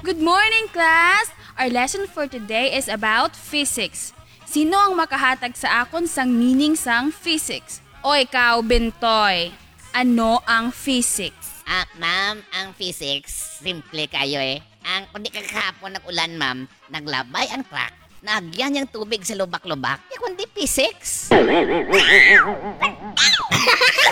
Good morning, class! Our lesson for today is about physics. Sino ang makahatag sa akon sang meaning sang physics? O ikaw, Bentoy, ano ang physics? Ma'am, ang physics, simple kayo eh. Ang kundi kakahapon nag-ulan, ma'am, naglabay ang truck, nagyan yung tubig sa lubak-lubak, kundi physics.